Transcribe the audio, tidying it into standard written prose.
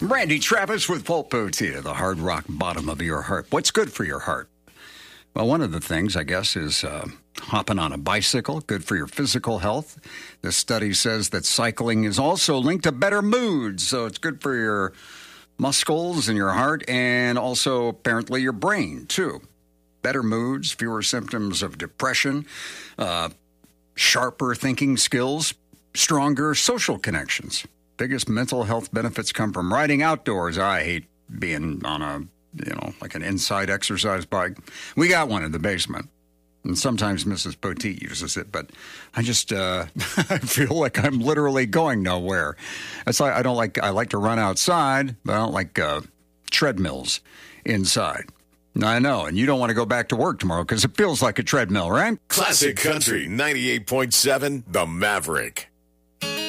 Randy Travis with Pulpotia, the hard rock bottom of your heart. What's good for your heart? Well, one of the things, I guess, is hopping on a bicycle, good for your physical health. This study says that cycling is also linked to better moods, so it's good for your muscles and your heart, and also apparently your brain, too. Better moods, fewer symptoms of depression, sharper thinking skills, stronger social connections. Biggest mental health benefits come from riding outdoors. I hate being on a, like an inside exercise bike. We got one in the basement, and sometimes Mrs. Poteet uses it, but I just I feel like I'm literally going nowhere. It's like I like to run outside, but I don't like treadmills inside. I know, and you don't want to go back to work tomorrow because it feels like a treadmill, right? Classic Country 98.7, The Maverick.